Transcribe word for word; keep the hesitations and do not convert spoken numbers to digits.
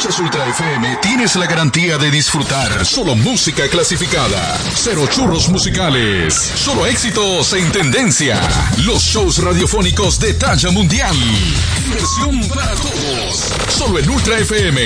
escuchas Ultra F M, tienes la garantía de disfrutar solo música clasificada. Cero churros musicales. Solo éxitos en tendencia. Los shows radiofónicos de talla mundial. Diversión para todos. Solo en Ultra F M.